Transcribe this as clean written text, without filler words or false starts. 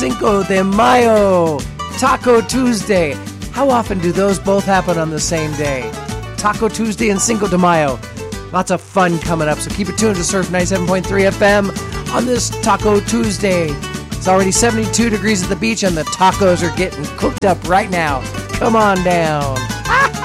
Cinco de Mayo, Taco Tuesday. How often do those both happen on the same day? Taco Tuesday and Cinco de Mayo. Lots of fun coming up, so keep it tuned to Surf 97.3 FM on this Taco Tuesday. It's already 72 degrees at the beach, and the tacos are getting cooked up right now. Come on down.